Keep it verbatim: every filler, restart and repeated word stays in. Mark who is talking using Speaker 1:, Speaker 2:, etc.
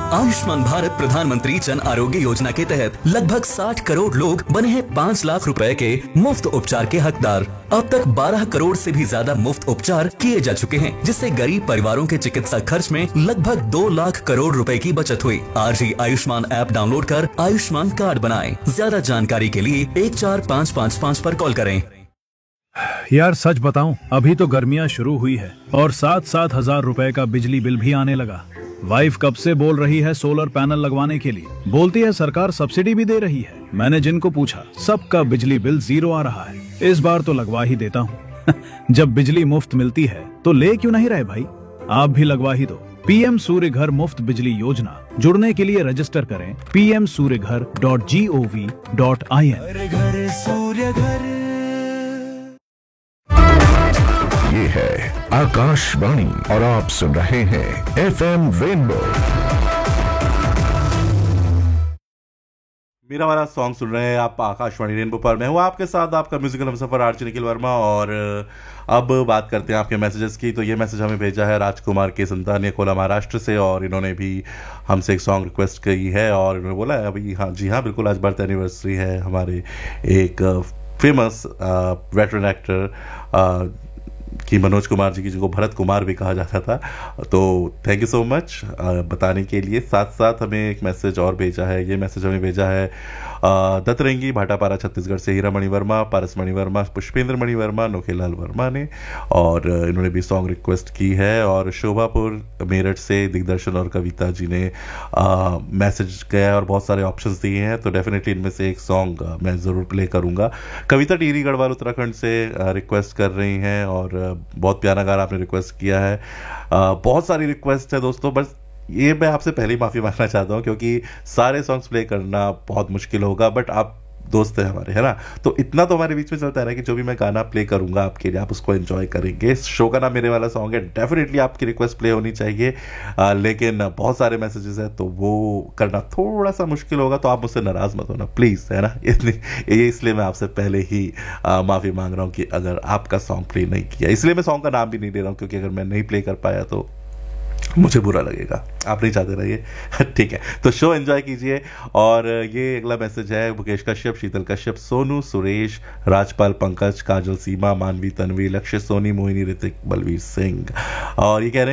Speaker 1: आयुष्मान भारत प्रधानमंत्री जन आरोग्य योजना के तहत लगभग साठ करोड़ लोग बने हैं पाँच लाख रुपए के मुफ्त उपचार के हकदार। अब तक बारह करोड़ से भी ज्यादा मुफ्त उपचार किए जा चुके हैं, जिससे गरीब परिवारों के चिकित्सा खर्च में लगभग दो लाख करोड़ रुपए की बचत हुई। आज ही आयुष्मान ऐप डाउनलोड कर आयुष्मान कार्ड बनाएं। ज्यादा जानकारी के लिए एक चार पाँच पाँच पाँच पर कॉल करें।
Speaker 2: यार सच बताऊं, अभी तो गर्मियां शुरू हुई है और सात सात हजार रुपए का बिजली बिल भी आने लगा। वाइफ कब से बोल रही है सोलर पैनल लगवाने के लिए, बोलती है सरकार सब्सिडी भी दे रही है। मैंने जिनको पूछा सबका बिजली बिल जीरो आ रहा है। इस बार तो लगवा ही देता हूँ। जब बिजली मुफ्त मिलती है तो ले क्यों नहीं रहे भाई, आप भी लगवा ही दो। पीएम सूर्य घर मुफ्त बिजली योजना, जुड़ने के लिए रजिस्टर करें पी एम सूर्य घर dot G O V dot I N.
Speaker 3: ये है आकाशवाणी और आप सुन रहे हैं एफ एम रेनबो।
Speaker 4: मेरा वाला सॉन्ग सुन रहे हैं आप आकाशवाणी रेनबो पर। मैं हूँ आपके साथ आपका म्यूजिकल हमसफर आरजे निखिल वर्मा। और अब बात करते हैं आपके मैसेजेस की। तो ये मैसेज हमें भेजा है राजकुमार के संतान अकोला महाराष्ट्र से, और इन्होंने भी हमसे एक सॉन्ग रिक्वेस्ट की है। और इन्होंने बोला है अभी हाँ जी हाँ बिल्कुल, आज बर्थ एनिवर्सरी है हमारे एक फेमस वेटरन एक्टर कि मनोज कुमार जी की, जिनको भरत कुमार भी कहा जाता था। तो थैंक यू सो मच बताने के लिए। साथ साथ हमें एक मैसेज और भेजा है। ये मैसेज हमें भेजा है दतरंगी भाटापारा छत्तीसगढ़ से हीरा मणि वर्मा, पारस मणि वर्मा, पुष्पेंद्र मणि वर्मा, नोखेलाल वर्मा ने, और इन्होंने भी सॉन्ग रिक्वेस्ट की है। और शोभापुर मेरठ से दिग्दर्शन और कविता जी ने मैसेज किया और बहुत सारे ऑप्शंस दिए हैं। तो डेफिनेटली इनमें से एक सॉन्ग मैं ज़रूर प्ले करूँगा। कविता टिहरी गढ़वाल उत्तराखंड से रिक्वेस्ट कर रही हैं, और बहुत प्यारा गाना आपने रिक्वेस्ट किया है। आ, बहुत सारी रिक्वेस्ट है दोस्तों, बस ये मैं आपसे पहले ही माफ़ी मांगना चाहता हूँ क्योंकि सारे सॉन्ग्स प्ले करना बहुत मुश्किल होगा, बट आप दोस्त हैं हमारे, है ना। तो इतना तो हमारे बीच में चलता है कि जो भी मैं गाना प्ले करूँगा आपके लिए, आप उसको एंजॉय करेंगे। शो का नाम मेरे वाला सॉन्ग है, डेफिनेटली आपकी रिक्वेस्ट प्ले होनी चाहिए। आ, लेकिन बहुत सारे मैसेजेस हैं तो वो करना थोड़ा सा मुश्किल होगा, तो आप मुझसे नाराज़ मत होना प्लीज़, है ना। इतनी ये इसलिए मैं आपसे पहले ही माफ़ी मांग रहा हूँ कि अगर आपका सॉन्ग प्ले नहीं किया। इसलिए मैं सॉन्ग का नाम भी नहीं ले रहा हूँ, क्योंकि अगर मैं नहीं प्ले कर पाया तो मुझे बुरा लगेगा, आप नहीं चाहते रहिए। ठीक है, तो शो एंजॉय कीजिए। और ये अगला मैसेज है मुकेश कश्यप, शीतल कश्यप, सोनू, सुरेश, राजपाल, पंकज, काजल, सीमा, मानवी, तन्वी, लक्ष्य, सोनी, मोहिनी, ऋतिक, बलवीर सिंह। और ये कह रहे हैं